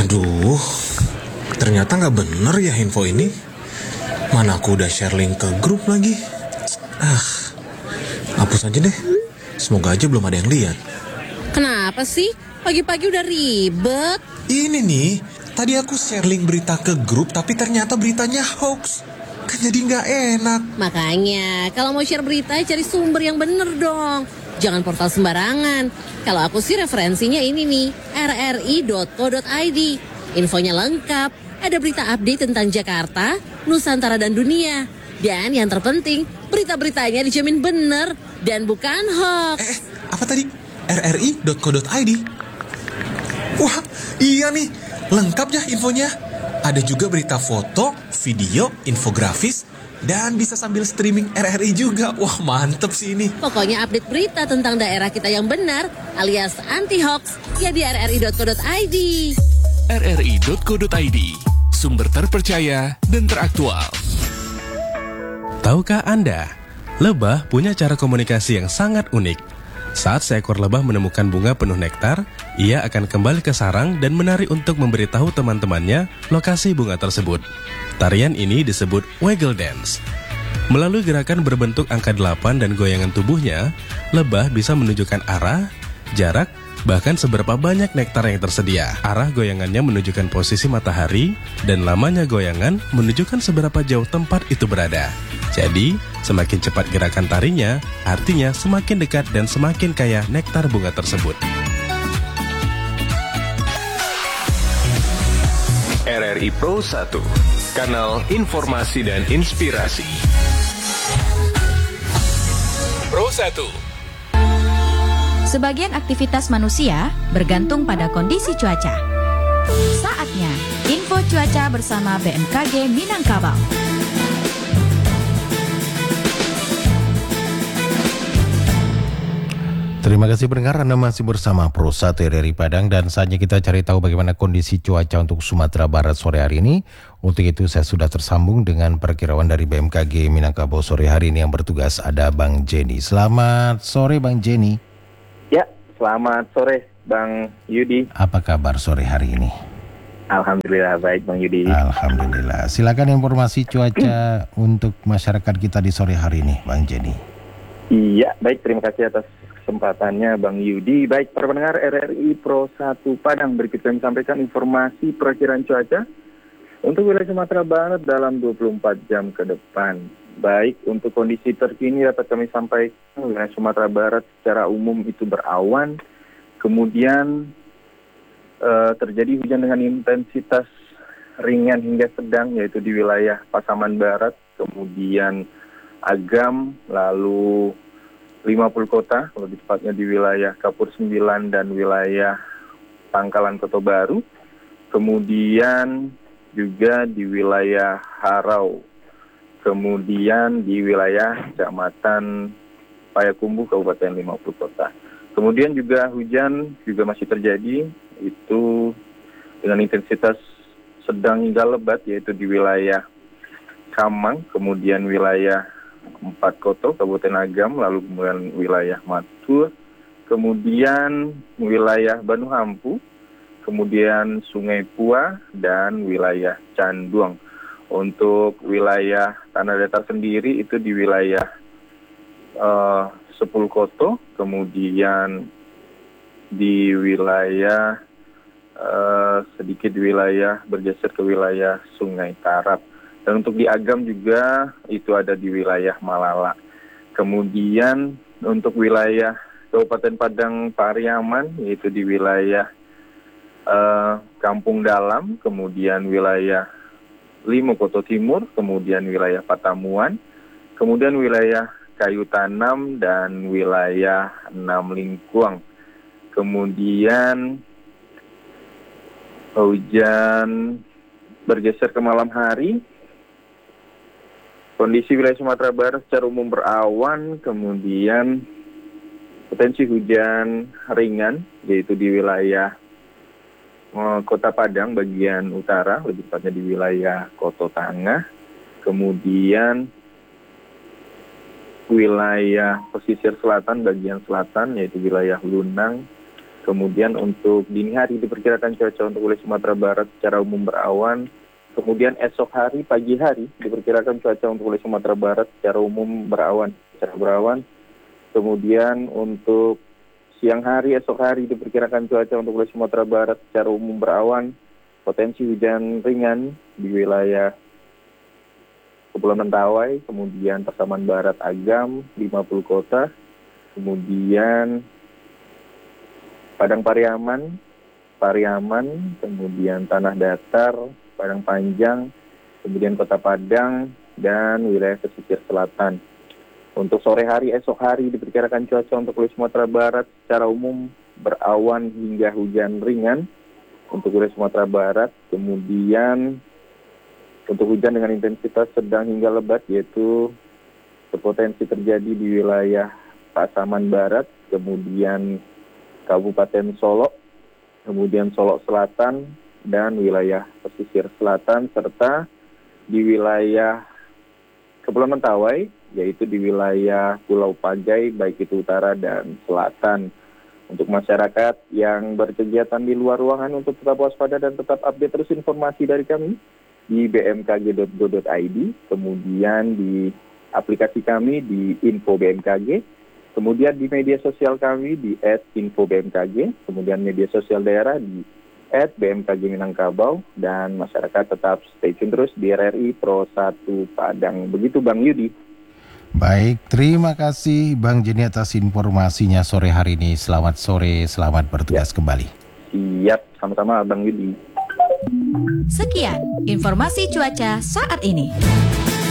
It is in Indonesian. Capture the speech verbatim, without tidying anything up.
Aduh, ternyata nggak bener ya info ini. Mana aku udah share link ke grup lagi. Ah, hapus aja deh. Semoga aja belum ada yang lihat. Kenapa sih? Pagi-pagi udah ribet. Ini nih, tadi aku share link berita ke grup, tapi ternyata beritanya hoax. Kan jadi nggak enak. Makanya, kalau mau share berita, cari sumber yang bener dong. Jangan portal sembarangan. Kalau aku sih referensinya ini nih, r r i dot co dot i d. Infonya lengkap, ada berita update tentang Jakarta, Nusantara dan dunia. Dan yang terpenting, berita-beritanya dijamin bener dan bukan hoax. Eh, apa tadi? r r i dot co dot i d. Wah, iya nih, lengkap ya infonya. Ada juga berita foto, video, infografis, dan bisa sambil streaming R R I juga. Wah, mantep sih ini. Pokoknya update berita tentang daerah kita yang benar, alias anti-hoax, ya di r r i dot co dot i d. r r i dot co dot i d, sumber terpercaya dan teraktual. Tahukah Anda, lebah punya cara komunikasi yang sangat unik. Saat seekor lebah menemukan bunga penuh nektar, ia akan kembali ke sarang dan menari untuk memberitahu teman-temannya lokasi bunga tersebut. Tarian ini disebut waggle dance. Melalui gerakan berbentuk angka delapan dan goyangan tubuhnya, lebah bisa menunjukkan arah, jarak, bahkan seberapa banyak nektar yang tersedia. Arah goyangannya menunjukkan posisi matahari, dan lamanya goyangan menunjukkan seberapa jauh tempat itu berada. Jadi, semakin cepat gerakan tarinya, artinya semakin dekat dan semakin kaya nektar bunga tersebut. R R I Pro satu, kanal informasi dan inspirasi. Pro satu. Sebagian aktivitas manusia bergantung pada kondisi cuaca. Saatnya info cuaca bersama B M K G Minangkabau. Terima kasih pendengar, Anda masih bersama Pro satu R R I Padang dan saatnya kita cari tahu bagaimana kondisi cuaca untuk Sumatera Barat sore hari ini. Untuk itu saya sudah tersambung dengan perkiraan dari B M K G Minangkabau sore hari ini yang bertugas ada Bang Jenny. Selamat sore Bang Jenny. Ya, selamat sore Bang Yudi. Apa kabar sore hari ini? Alhamdulillah baik Bang Yudi. Alhamdulillah. Silakan informasi cuaca untuk masyarakat kita di sore hari ini Bang Jenny. Iya, baik, terima kasih atas kesempatannya Bang Yudi. Baik, para pendengar R R I Pro satu Padang, berikut kami sampaikan informasi perakiraan cuaca untuk wilayah Sumatera Barat dalam dua puluh empat jam ke depan. Baik, untuk kondisi terkini dapat kami sampaikan wilayah Sumatera Barat secara umum itu berawan, kemudian uh, terjadi hujan dengan intensitas ringan hingga sedang, yaitu di wilayah Pasaman Barat, kemudian Agam, lalu lima puluh kota, lebih tepatnya di wilayah Kapur sembilan dan wilayah Pangkalan Kota Baru, kemudian juga di wilayah Harau, kemudian di wilayah Kecamatan Payakumbuh, Kabupaten lima puluh kota. Kemudian juga hujan juga masih terjadi, itu dengan intensitas sedang hingga lebat, yaitu di wilayah Kamang, kemudian wilayah Empat Koto, Kabupaten Agam, lalu kemudian wilayah Matur, kemudian wilayah Banu Hampu, kemudian Sungai Pua, dan wilayah Canduang. Untuk wilayah tanah datar sendiri itu di wilayah uh, Sepuluh Koto, kemudian di wilayah uh, sedikit wilayah bergeser ke wilayah Sungai Tarap. Dan untuk di Agam juga itu ada di wilayah Malala. Kemudian untuk wilayah Kabupaten Padang Pariaman, yaitu di wilayah uh, Kampung Dalam, kemudian wilayah Limo Koto Timur, kemudian wilayah Patamuan, kemudian wilayah Kayu Tanam, dan wilayah Enam Lingkuang. Kemudian hujan bergeser ke malam hari. Kondisi wilayah Sumatera Barat secara umum berawan, kemudian potensi hujan ringan, yaitu di wilayah uh, Kota Padang bagian utara, lebih tepatnya di wilayah Koto Tangah, kemudian wilayah pesisir selatan bagian selatan, yaitu wilayah Lunang, Kemudian untuk dini hari diperkirakan cuaca untuk wilayah Sumatera Barat secara umum berawan. Kemudian esok hari, pagi hari diperkirakan cuaca untuk wilayah Sumatera Barat secara umum berawan. Secara berawan. Kemudian untuk siang hari, esok hari diperkirakan cuaca untuk wilayah Sumatera Barat secara umum berawan. Potensi hujan ringan di wilayah Kepulauan Mentawai, kemudian Pasaman Barat, Agam, lima puluh kota, kemudian Padang Pariaman, Pariaman, kemudian Tanah Datar, Padang Panjang, kemudian Kota Padang, dan wilayah pesisir selatan. Untuk sore hari, esok hari diperkirakan cuaca untuk wilayah Sumatera Barat secara umum berawan hingga hujan ringan untuk wilayah Sumatera Barat, kemudian untuk hujan dengan intensitas sedang hingga lebat yaitu berpotensi terjadi di wilayah Pasaman Barat, kemudian Kabupaten Solok, kemudian Solok Selatan, dan wilayah pesisir selatan, serta di wilayah Kepulauan Mentawai, yaitu di wilayah Pulau Pagai, baik itu utara dan selatan. Untuk masyarakat yang berkegiatan di luar ruangan untuk tetap waspada dan tetap update terus informasi dari kami di b m k g dot go dot i d, kemudian di aplikasi kami di info b m k g, kemudian di media sosial kami di et info b m k g, kemudian media sosial daerah di et b m k g Minangkabau, dan masyarakat tetap stay tune terus di R R I Pro satu Padang. Begitu Bang Yudi. Baik, terima kasih Bang Jeni atas informasinya sore hari ini. Selamat sore, selamat bertugas ya. Kembali. Siap, sama-sama Bang Yudi. Sekian informasi cuaca saat ini.